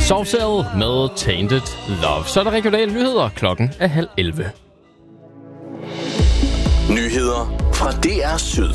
Soft Cell med Tainted Love. Så er der regionale nyheder. Klokken er 10:30. Nyheder fra DR Syd.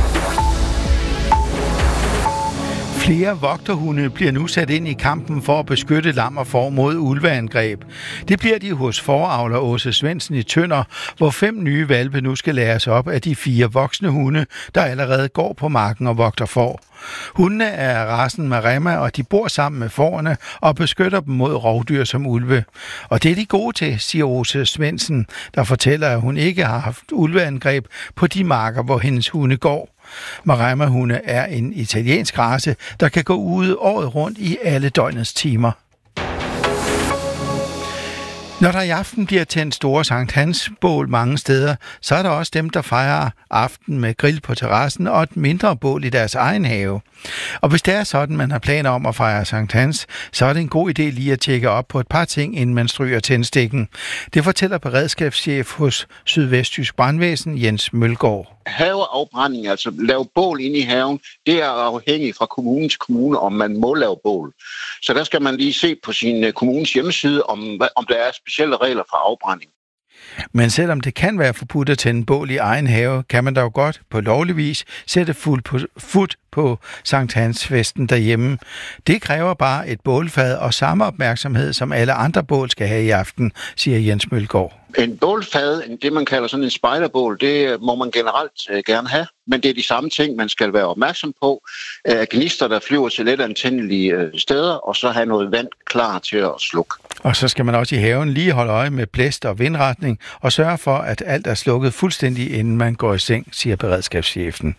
Flere vogterhunde bliver nu sat ind i kampen for at beskytte lam og får mod ulveangreb. Det bliver de hos fåreavler Åse Svendsen i Tønder, hvor 5 nye hvalpe nu skal læres op af de 4 voksne hunde, der allerede går på marken og vogter får. Hundene er af racen Maremma, og de bor sammen med fårene og beskytter dem mod rovdyr som ulve. Og det er de gode til, siger Åse Svendsen, der fortæller, at hun ikke har haft ulveangreb på de marker, hvor hendes hunde går. Maremma-hunde er en italiensk race, der kan gå ude året rundt i alle døgnets timer. Når der i aften bliver tændt store Sankt Hans bål mange steder, så er der også dem, der fejrer aften med grill på terrassen og et mindre bål i deres egen have. Og hvis det er sådan, man har planer om at fejre Sankt Hans, så er det en god idé lige at tjekke op på et par ting, inden man stryger tændstikken. Det fortæller beredskabschef hos Sydvestjysk Brandvæsen, Jens Mølgaard. Haveafbrænding, altså lave bål inde i haven, det er afhængigt fra kommune til kommune, om man må lave bål. Så der skal man lige se på sin kommunes hjemmeside, om der er specielle regler for afbrænding. Men selvom det kan være forbudt at tænde bål i egen have, kan man dog godt på lovlig vis sætte fut på Sankt Hans-festen derhjemme. Det kræver bare et bålfad og samme opmærksomhed, som alle andre bål skal have i aften, siger Jens Mølgaard. En bålfad, det man kalder sådan en spejderbål, det må man generelt gerne have, men det er de samme ting, man skal være opmærksom på. Gnister, der flyver til let antændelige steder, og så have noget vand klar til at slukke. Og så skal man også i haven lige holde øje med blæst og vindretning og sørge for, at alt er slukket fuldstændig, inden man går i seng, siger beredskabschefen.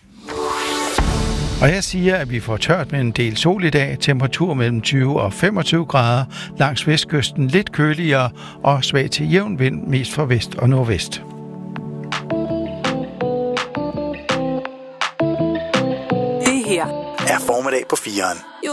Og jeg siger, at vi får tørt med en del sol i dag, temperatur mellem 20 og 25 grader, langs vestkysten lidt køligere og svag til jævn vind, mest fra vest og nordvest. Det her er formiddag på 4'eren.